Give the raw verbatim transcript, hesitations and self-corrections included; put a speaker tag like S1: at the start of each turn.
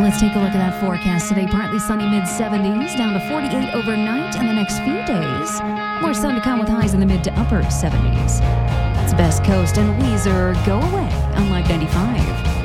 S1: Let's take a look at that forecast today. Partly sunny mid seventies, down to forty-eight overnight in the next few days. More sun to come with highs in the mid to upper seventies. That's Best Coast and Weezer Go Away on Live ninety-five.